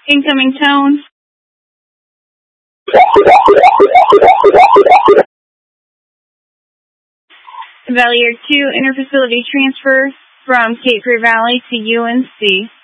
Incoming tone. Valier 2, interfacility transfer from Cape Fear Valley to UNC.